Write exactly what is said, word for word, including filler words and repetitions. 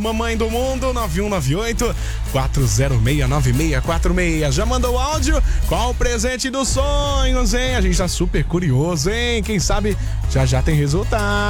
Mamãe do Mundo, nove um nove oito, quatro zero seis, nove seis quatro seis. Já mandou o áudio? Qual o presente dos sonhos, hein? A gente tá super curioso, hein? Quem sabe já já tem resultado.